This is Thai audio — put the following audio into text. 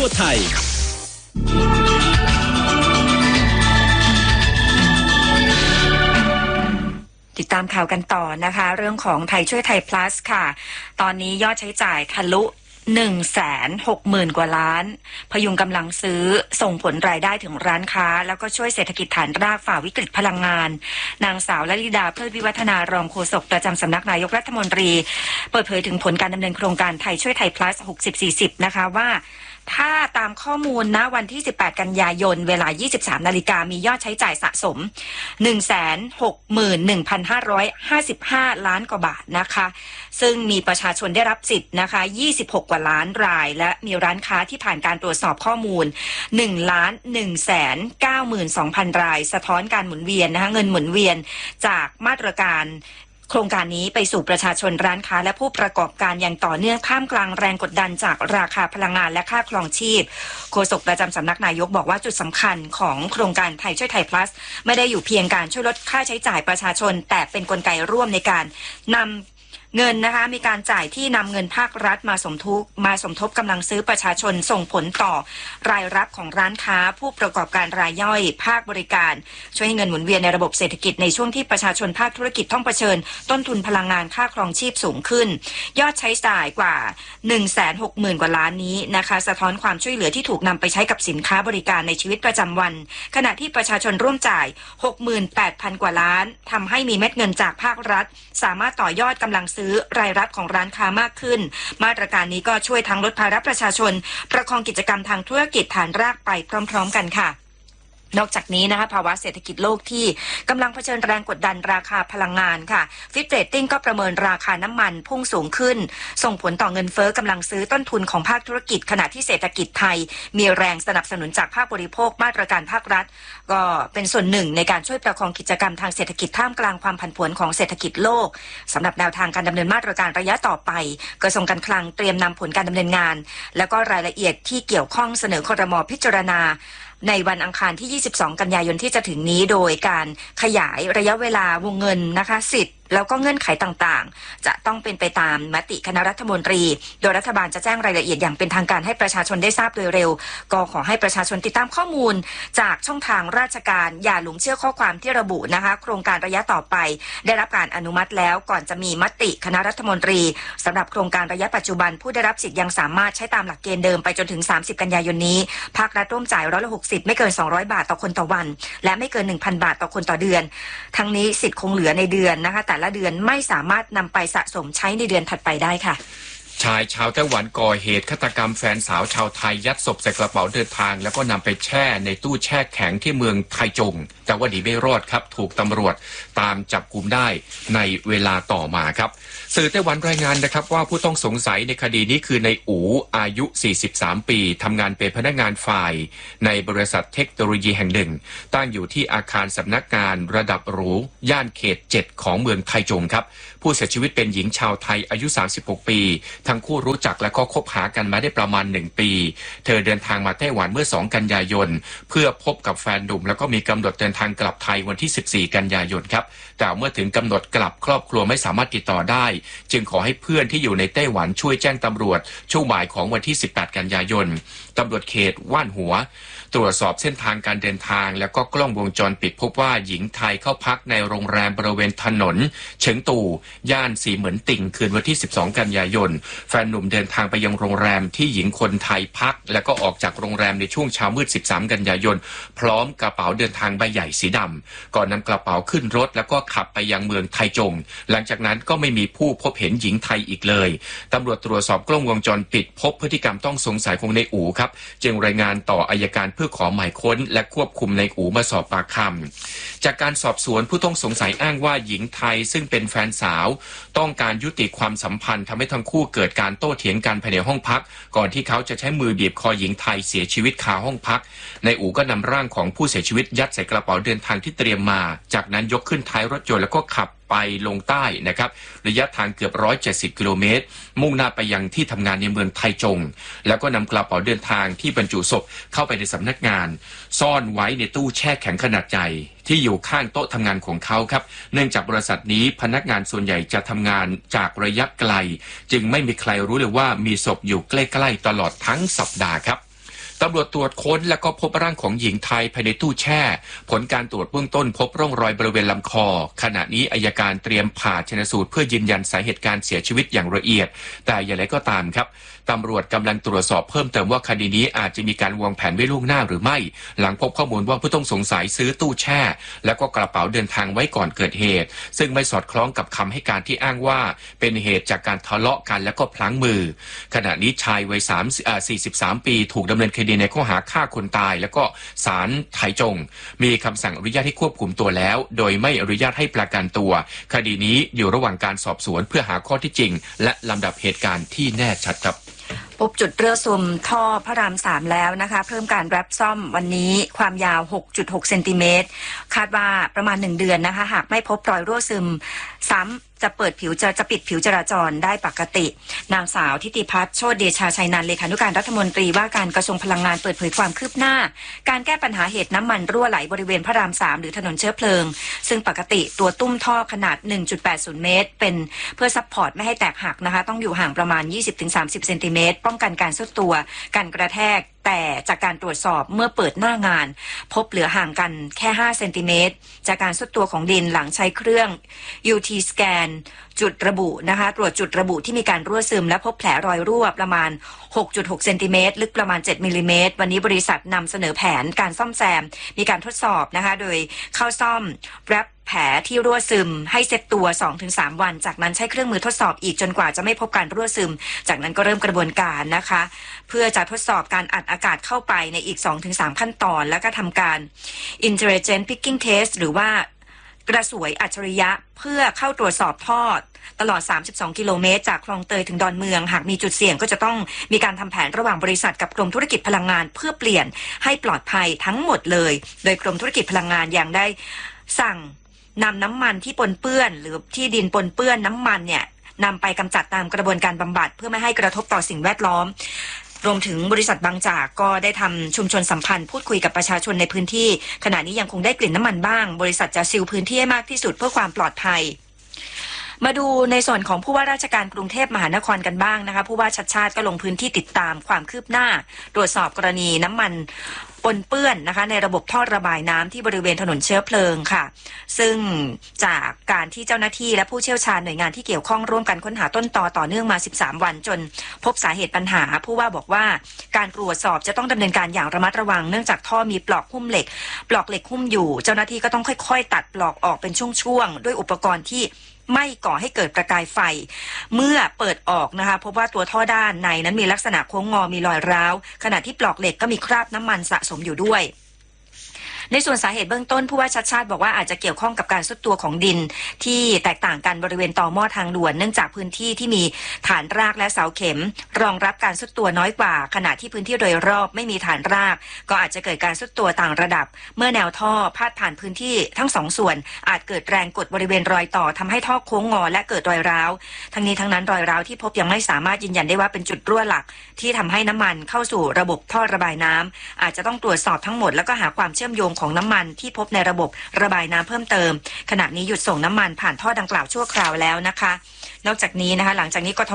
ทั่วไทยติดตามข่าวกันต่อนะคะเรื่องของไทยช่วยไทย plus ค่ะตอนนี้ยอดใช้จ่ายทะลุ160,000 กว่าล้านพยุงกำลังซื้อส่งผลรายได้ถึงร้านค้าแล้วก็ช่วยเศรษฐกิจฐานรากฝ่าวิกฤตพลังงานนางสาวลลิดาเพลิดวิวัฒนารองโฆษกประจำสำนักนายกรัฐมนตรีเปิดเผยถึงผลการดำเนินโครงการไทยช่วยไทย plus 60-40 นะคะว่าถ้าตามข้อมูลณวันที่18กันยายนเวลา 23 นาฬิกามียอดใช้จ่ายสะสม 161,555 ล้านกว่าบาทนะคะซึ่งมีประชาชนได้รับสิทธิ์นะคะ26กว่าล้านรายและมีร้านค้าที่ผ่านการตรวจสอบข้อมูล 1,192,000 รายสะท้อนการหมุนเวียนนะคะเงินหมุนเวียนจากมาตรการโครงการนี้ไปสู่ประชาชนร้านค้าและผู้ประกอบการอย่างต่อเนื่องท่ามกลางแรงกดดันจากราคาพลังงานและค่าครองชีพโฆษกประจำสำนักนายกบอกว่าจุดสำคัญของโครงการไทยช่วยไทย plus ไม่ได้อยู่เพียงการช่วยลดค่าใช้จ่ายประชาชนแต่เป็นกลไกร่วมในการนำเงินนะคะมีการจ่ายที่นำเงินภาครัฐมาสมทบกำลังซื้อประชาชนส่งผลต่อรายรับของร้านค้าผู้ประกอบการรายย่อยภาคบริการช่วยให้เงินหมุนเวียนในระบบเศรษฐกิจในช่วงที่ประชาชนภาคธุรกิจต้องเผชิญต้นทุนพลังงานค่าครองชีพสูงขึ้นยอดใช้จ่ายกว่า 160,000 กว่าล้านนี้นะคะสะท้อนความช่วยเหลือที่ถูกนำไปใช้กับสินค้าบริการในชีวิตประจำวันขณะที่ประชาชนร่วมจ่าย 68,000 กว่าล้านทำให้มีเม็ดเงินจากภาครัฐสามารถต่อยอดกำลังซื้อรายรับของร้านค้ามากขึ้นมาตรการนี้ก็ช่วยทั้งลดภาระประชาชนประคองกิจกรรมทางธุรกิจฐานรากไปพร้อมๆกันค่ะนอกจากนี้นะคะภาวะเศรษฐกิจโลกที่กำลังเผชิญแรงกดดันราคาพลังงานค่ะฟิตเรตติ้งก็ประเมินราคาน้ำมันพุ่งสูงขึ้นส่งผลต่อเงินเฟ้อกำลังซื้อต้นทุนของภาคธุรกิจขณะที่เศรษฐกิจไทยมีแรงสนับสนุนจากภาคบริโภคมาตรการภาครัฐก็เป็นส่วนหนึ่งในการช่วยประคองกิจกรรมทางเศรษฐกิจท่ามกลางความผันผวนของเศรษฐกิจโลกสำหรับแนวทางการดำเนินมาตรการระยะต่อไปกระทรวงการคลังเตรียมนำผลการดำเนินงานแล้วก็รายละเอียดที่เกี่ยวข้องเสนอครม.พิจารณาในวันอังคารที่22กันยายนที่จะถึงนี้โดยการขยายระยะเวลาวงเงินนะคะสิทธิ์แล้วก็เงื่อนไขต่างๆจะต้องเป็นไปตามมติคณะรัฐมนตรีโดยรัฐบาลจะแจ้งรายละเอียดอย่างเป็นทางการให้ประชาชนได้ทราบโดยเร็วก็ขอให้ประชาชนติดตามข้อมูลจากช่องทางราชการอย่าหลงเชื่อข้อความที่ระบุนะคะโครงการระยะต่อไปได้รับการอนุมัติแล้วก่อนจะมีมติคณะรัฐมนตรีสำหรับโครงการระยะปัจจุบันผู้ได้รับสิทธิ์ยังสามารถใช้ตามหลักเกณฑ์เดิมไปจนถึง30กันยายนนี้ภาครัฐร่วมจ่าย160ไม่เกิน200 บาทต่อคนต่อวันและไม่เกิน 1,000 บาทต่อคนต่อเดือนทั้งนี้สิทธิ์คงเหลือในเดือนนะคะแต่ละเดือนไม่สามารถนำไปสะสมใช้ในเดือนถัดไปได้ค่ะชายชาวไต้หวันก่อเหตุฆาตกรรมแฟนสาวชาวไทยยัดศพใส่กระเป๋าเดินทางแล้วก็นำไปแช่ในตู้แช่แข็งที่เมืองไทจงแต่ว่าหนีไม่รอดครับถูกตำรวจตามจับกุมได้ในเวลาต่อมาครับสื่อไต้หวันรายงานนะครับว่าผู้ต้องสงสัยในคดีนี้คือในอู๋อายุ43ปีทำงานเป็นพนักงานฝ่ายในบริษัทเทคโนโลยีแห่งหนึ่งตั้งอยู่ที่อาคารสำนักงานระดับหรูย่านเขต7ของเมืองไทจงครับผู้เสียชีวิตเป็นหญิงชาวไทยอายุ36ปีทั้งคู่รู้จักและก็คบหากันมาได้ประมาณ1ปีเธอเดินทางมาไต้หวันเมื่อ2กันยายนเพื่อพบกับแฟนหนุ่มแล้วก็มีกำหนดเดินทางกลับไทยวันที่14กันยายนครับแต่เมื่อถึงกำหนดกลับครอบครัวไม่สามารถติดต่อได้จึงขอให้เพื่อนที่อยู่ในไต้หวันช่วยแจ้งตำรวจช่วงบ่ายของวันที่18กันยายนตำรวจเขตว่านหัวตรวจสอบเส้นทางการเดินทางแล้วก็กล้องวงจรปิดพบว่าหญิงไทยเข้าพักในโรงแรมบริเวณถนนเฉิงตู่ย่านสีเหมือนติ่งคืนวันที่12กันยายนแฟนหนุ่มเดินทางไปยังโรงแรมที่หญิงคนไทยพักแล้วก็ออกจากโรงแรมในช่วงเช้ามืด13กันยายนพร้อมกระเป๋าเดินทางใบใหญ่สีดำก่อนนำกระเป๋าขึ้นรถแล้วก็ขับไปยังเมืองไทจงหลังจากนั้นก็ไม่มีผู้พบเห็นหญิงไทยอีกเลยตำรวจตรวจสอบกล้องวงจรปิดพบพฤติกรรมต้องสงสัยของในอู๋ครับจึงรายงานต่ออัยการเพื่อขอหมายค้นและควบคุมในอู๋มาสอบปากคำจากการสอบสวนผู้ต้องสงสัยอ้างว่าหญิงไทยซึ่งเป็นแฟนสาวต้องการยุติความสัมพันธ์ทำให้ทั้งคู่เกิดการโต้เถียงกันภายในห้องพักก่อนที่เขาจะใช้มือบีบคอหญิงไทยเสียชีวิตคาห้องพักในอู๋ก็นำร่างของผู้เสียชีวิตยัดใส่กระเป๋าเดินทางที่เตรียมมาจากนั้นยกขึ้นท้ายรถยนต์แล้วก็ขับไปลงใต้นะครับระยะทางเกือบ170กิโลเมตรมุ่งหน้าไปยังที่ทำงานในเมืองไทจงแล้วก็นำกระเป๋าเดินทางที่บรรจุศพเข้าไปในสำนักงานซ่อนไว้ในตู้แช่แข็งขนาดใหญ่ที่อยู่ข้างโต๊ะทำงานของเขาครับเนื่องจากบริษัทนี้พนักงานส่วนใหญ่จะทำงานจากระยะไกลจึงไม่มีใครรู้เลยว่ามีศพอยู่ใกล้ๆตลอดทั้งสัปดาห์ครับตำรวจตรวจค้นแล้วก็พบร่างของหญิงไทยภายในตู้แช่ผลการตรวจเบื้องต้นพบร่องรอยบริเวณลำคอขณะนี้อัยการเตรียมผ่าชันสูตรเพื่อยืนยันสาเหตุการเสียชีวิตอย่างละเอียดแต่อย่างไรก็ตามครับตำรวจกำลังตรวจสอบเพิ่มเติมว่าคดีนี้อาจจะมีการวางแผนไว้ล่วงหน้าหรือไม่หลังพบข้อมูลว่าผู้ต้องสงสัยซื้อตู้แช่แล้วก็กระเป๋าเดินทางไว้ก่อนเกิดเหตุซึ่งไม่สอดคล้องกับคำให้การที่อ้างว่าเป็นเหตุจากการทะเลาะกันแล้วก็พลั้งมือขณะนี้ชายวัย43 ปีถูกดำเนินคดีในข้อหาฆ่าคนตายแล้วก็ศาลไถจงมีคำสั่งอนุญาตให้ควบคุมตัวแล้วโดยไม่อนุญาตให้ประกันตัวคดีนี้อยู่ระหว่างการสอบสวนเพื่อหาข้อที่จริงและลำดับเหตุการณ์ที่แน่ชัดครับพบจุดเรือซึมท่อพระราม3แล้วนะคะเพิ่มการรับซ่อมวันนี้ความยาว 6.6 เซนติเมตรคาดว่าประมาณ1 เดือนนะคะหากไม่พบรอยรั่วซึมซ้ำจะปิดผิวจราจรได้ปกตินางสาวทิติพัฒน์โชติเดชาชัยนันท์เลขานุการรัฐมนตรีว่าการกระทรวงพลังงานเปิดเผยความคืบหน้าการแก้ปัญหาเหตุน้ำมันรั่วไหลบริเวณพระราม3หรือถนนเชื้อเพลิงซึ่งปกติตัวตุ้มท่อขนาด 1.80 เมตรเป็นเพื่อซัพพอร์ตไม่ให้แตกหักนะคะต้องอยู่ห่างประมาณ 20-30 เซนติเมตรป้องกันการซุดตัวการกระแทกแต่จากการตรวจสอบเมื่อเปิดหน้างานพบเหลือห่างกันแค่5 เซนติเมตรจากการซุดตัวของดินหลังใช้เครื่อง UT scan จุดระบุนะคะตรวจจุดระบุที่มีการรั่วซึมและพบแผลรอยรั่วประมาณ 6.6 เซนติเมตรลึกประมาณ7มิลลิเมตรวันนี้บริษัทนำเสนอแผนการซ่อมแซมมีการทดสอบนะคะโดยเข้าซ่อมแรปแผลที่รั่วซึมให้เซตตัว 2-3 วันจากนั้นใช้เครื่องมือทดสอบอีกจนกว่าจะไม่พบการรั่วซึมจากนั้นก็เริ่มกระบวนการนะคะเพื่อจะทดสอบการอัดอากาศเข้าไปในอีก 2-3 ขั้นตอนแล้วก็ทำการ Intelligent Picking Test หรือว่ากระสวยอัจฉริยะเพื่อเข้าตรวจสอบท่อตลอด32 กิโลเมตรจากคลองเตยถึงดอนเมืองหากมีจุดเสี่ยงก็จะต้องมีการทำแผนระหว่างบริษัทกับกรมธุรกิจพลังงานเพื่อเปลี่ยนให้ปลอดภัยทั้งหมดเลยโดยกรมธุรกิจพลังงานยังได้สั่งนำน้ำมันที่ปนเปื้อนหรือที่ดินปนเปื้อนน้ำมันเนี่ยนำไปกำจัดตามกระบวนการบำบัดเพื่อไม่ให้กระทบต่อสิ่งแวดล้อมรวมถึงบริษัทบางจากก็ได้ทำชุมชนสัมพันธ์พูดคุยกับประชาชนในพื้นที่ขณะนี้ยังคงได้กลิ่นน้ำมันบ้างบริษัทจะซีลพื้นที่ให้มากที่สุดเพื่อความปลอดภัยมาดูในส่วนของผู้ว่าราชการกรุงเทพมหานครกันบ้างนะคะผู้ว่าชัชชาติก็ลงพื้นที่ติดตามความคืบหน้าตรวจสอบกรณีน้ำมันปนเปื้อนนะคะในระบบท่อระบายน้ำที่บริเวณถนนเชื้อเพลิงค่ะซึ่งจากการที่เจ้าหน้าที่และผู้เชี่ยวชาญหน่วยงานที่เกี่ยวข้องร่วมกันค้นหาต้นตอต่อเนื่องมา13 วันจนพบสาเหตุปัญหาผู้ว่าบอกว่าการตรวจสอบจะต้องดำเนินการอย่างระมัดระวังเนื่องจากท่อมีปลอกหุ้มเหล็กหุ้มอยู่เจ้าหน้าที่ก็ต้องค่อยๆตัดปลอกออกเป็นช่วงๆด้วยอุปกรณ์ที่ไม่ก่อให้เกิดประกายไฟเมื่อเปิดออกนะคะพบว่าตัวท่อด้านในนั้นมีลักษณะโค้งงอมีรอยร้าวขณะที่ปลอกเหล็กก็มีคราบน้ำมันสะสมอยู่ด้วยในส่วนสาเหตุเบื้องต้นผู้ว่าชัชชาติบอกว่าอาจจะเกี่ยวข้องกับการทรุดตัวของดินที่แตกต่างกันบริเวณต่อหม้อทางด่วนเนื่องจากพื้นที่ที่มีฐานรากและเสาเข็มรองรับการทรุดตัวน้อยกว่าขณะที่พื้นที่โดยรอบไม่มีฐานรากก็อาจจะเกิดการทรุดตัวต่างระดับเมื่อแนวท่อพาดผ่านพื้นที่ทั้งสองส่วนอาจเกิดแรงกดบริเวณรอยต่อทำให้ท่อโค้งงอและเกิดรอยร้าวทั้งนี้ทั้งนั้นรอยร้าวที่พบยังไม่สามารถยืนยันได้ว่าเป็นจุดรั่วหลักที่ทำให้น้ำมันเข้าสู่ระบบท่อระบายน้ำอาจจะต้องตรวจสอบทั้งหมดแล้วก็หาความเชื่อมโยงของน้ำมันที่พบในระบบระบายน้ำเพิ่มเติมขณะนี้หยุดส่งน้ำมันผ่านท่อดังกล่าวชั่วคราวแล้วนะคะนอกจากนี้นะคะหลังจากนี้กท